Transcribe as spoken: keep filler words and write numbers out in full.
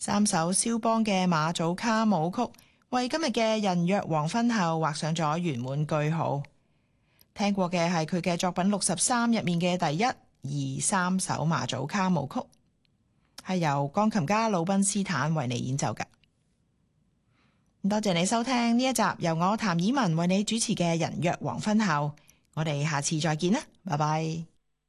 三首肖邦嘅馬祖卡舞曲，為今日嘅人約黃昏後畫上咗圓滿句號。聽過嘅係佢嘅作品六十三入面嘅第一、二、三首馬祖卡舞曲，係由鋼琴家魯賓斯坦為你演奏㗎。多謝你收聽呢一集由我譚以文為你主持嘅人約黃昏後，我哋下次再見啦，拜拜。